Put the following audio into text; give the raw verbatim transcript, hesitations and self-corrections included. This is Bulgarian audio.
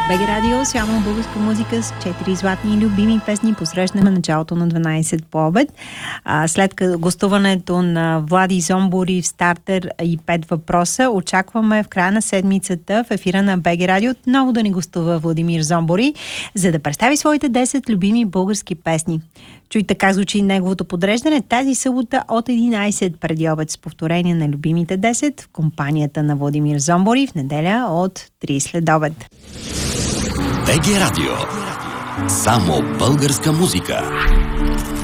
БГ Радио, само българска музика с четири златни и любими песни. Посрещнахме началото на дванайсет по обед. А, след гостуването на Влади Зомбори в Стартер и пет въпроса, очакваме в края на седмицата в ефира на БГ Радио отново да ни гостува Владимир Зомбори, за да представи своите десет любими български песни. Чуйте как звучи неговото подреждане тази събота от единайсет преди обед с повторение на любимите десет в компанията на Владимир Зомбори в неделя от три след обед. БГ Радио. Само българска музика.